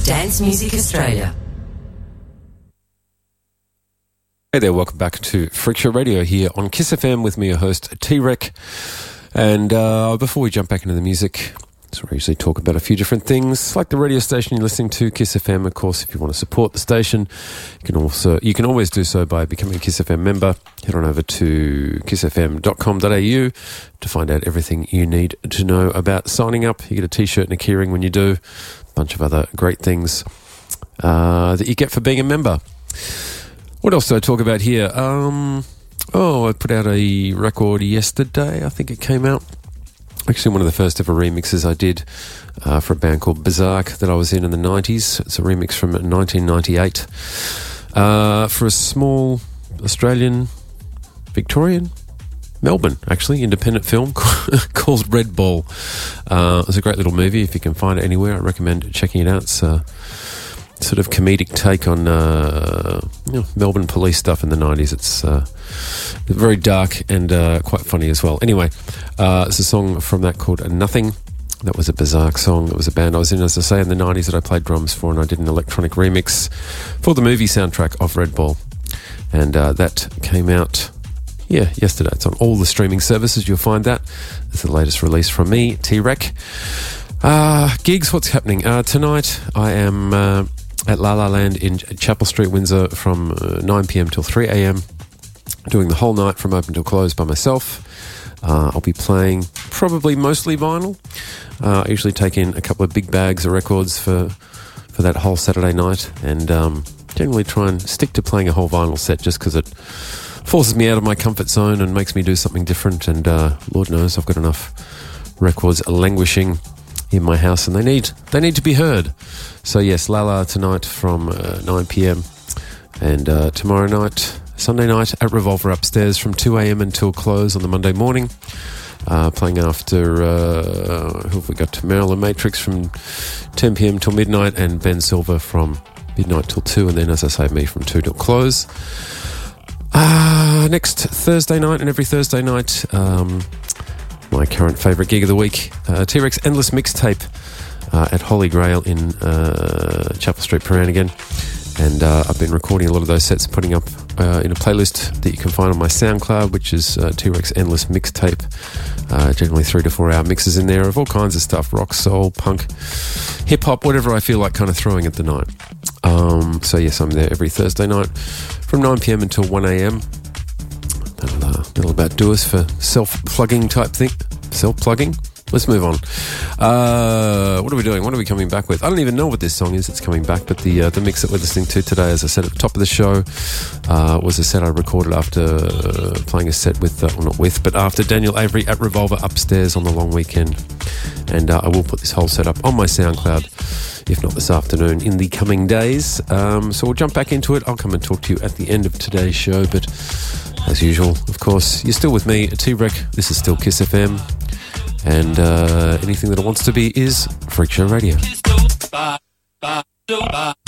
Dance Music Australia. Hey there, welcome back to Freak Show Radio here on Kiss FM with me, your host, T-Rec. And before we jump back into the music, so we usually talk about a few different things, like the radio station you're listening to, Kiss FM. Of course, if you want to support the station, you can always do so by becoming a Kiss FM member. Head on over to kissfm.com.au to find out everything you need to know about signing up. You get a t-shirt and a keyring when you do, a bunch of other great things that you get for being a member. What else did I talk about here? I put out a record yesterday. I think it came out. Actually, one of the first ever remixes I did for a band called Berserk that I was in the 90s. It's a remix from 1998 for a small Australian, Victorian, Melbourne, actually, independent film called Red Ball. It was a great little movie. If you can find it anywhere, I recommend checking it out. It's sort of comedic take on Melbourne police stuff in the 90s. It's very dark and quite funny as well. Anyway, it's a song from that called Nothing. That was a Berserk song. It was a band I was in, as I say, in the 90s that I played drums for, and I did an electronic remix for the movie soundtrack of Red Ball. And that came out, yesterday. It's on all the streaming services. You'll find that. It's the latest release from me, T-Rec. Gigs, what's happening? Tonight I am at La La Land in Chapel Street, Windsor from 9pm till 3am, doing the whole night from open till close by myself. I'll be playing probably mostly vinyl. I usually take in a couple of big bags of records for that whole Saturday night, and generally try and stick to playing a whole vinyl set just because it forces me out of my comfort zone and makes me do something different. And Lord knows I've got enough records languishing in my house, and they need to be heard. So yes, Lala tonight from 9pm, and tomorrow night, Sunday night, at Revolver upstairs from 2am until close on the Monday morning. Playing after who have we got? Marilyn Matrix from 10pm till midnight, and Ben Silver from midnight till 2, and then, as I say, me from 2 till close. Next Thursday night, and every Thursday night, my current favourite gig of the week, T-Rex Endless Mixtape at Holy Grail in Chapel Street, Prahran again. And I've been recording a lot of those sets, putting up in a playlist that you can find on my SoundCloud, which is T-Rex Endless Mixtape. Generally 3 to 4 hour mixes in there of all kinds of stuff, rock, soul, punk, hip-hop, whatever I feel like kind of throwing at the night. So yes, I'm there every Thursday night from 9pm until 1am. That'll about do us for self-plugging type thing. Self-plugging? Let's move on. What are we doing? What are we coming back with? I don't even know what this song is that's coming back, but the mix that we're listening to today, as I said at the top of the show, was a set I recorded after playing a set with, but after Daniel Avery at Revolver upstairs on the long weekend. And I will put this whole set up on my SoundCloud, if not this afternoon, in the coming days. So we'll jump back into it. I'll come and talk to you at the end of today's show, but as usual, of course, you're still with me, T-Rec. This is still Kiss FM. And anything that it wants to be is Freak Show Radio.